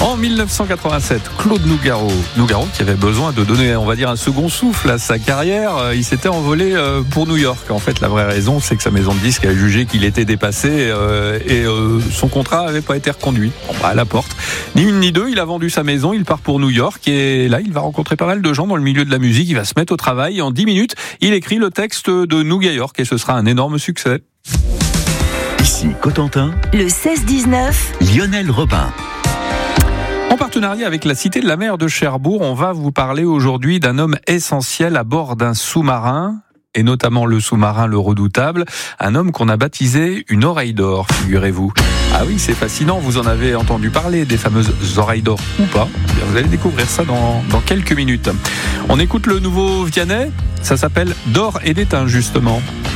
En 1987, Claude Nougaro qui avait besoin de donner, on va dire, un second souffle à sa carrière, il s'était envolé pour New York. En fait, la vraie raison, c'est que sa maison de disques a jugé qu'il était dépassé et son contrat n'avait pas été reconduit. À la porte. Ni une ni deux, il a vendu sa maison, il part pour New York et là, il va rencontrer pas mal de gens dans le milieu de la musique. Il va se mettre au travail. En 10 minutes, il écrit le texte de New York et ce sera un énorme succès. Ici Cotentin, le 16-19, Lionel Robin. En partenariat avec la Cité de la Mer de Cherbourg, on va vous parler aujourd'hui d'un homme essentiel à bord d'un sous-marin, et notamment le sous-marin Le Redoutable, un homme qu'on a baptisé une oreille d'or, figurez-vous. Ah oui, c'est fascinant, vous en avez entendu parler, des fameuses oreilles d'or ou pas. Vous allez découvrir ça dans quelques minutes. On écoute le nouveau Vianney, ça s'appelle D'or et d'étain justement.